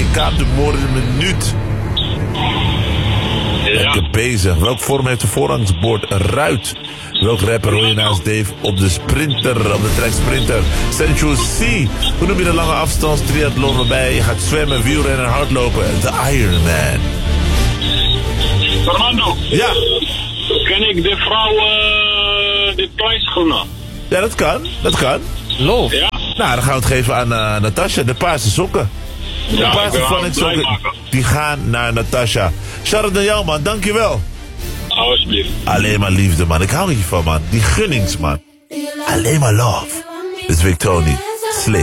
Kaap de Moor in een minuut. Lekker bezig. Welk vorm heeft de voorrangsbord? Ruit. Welk rapper hoor je naast Dave op de sprinter, op de track sprinter? Sensual C. Hoe noem je de lange afstands triathlon waarbij je gaat zwemmen, wielrennen en hardlopen? The Ironman. Fernando. Ja. Ken ik de vrouw de pleiskoenen? Ja, dat kan. Dat kan. Loof. Ja. Nou, dan gaan we het geven aan Natasha. De paarse sokken. De Ja, paarse ik wil Phonics haar blij sokken, maken. die gaan naar Natasha. Shout-out naar jou, man. Dankjewel. Alsjeblieft. Alleen maar liefde, man. Ik hou niet van, man. Die gunnings, man. Alleen maar love. Dit is Victonie. Slik.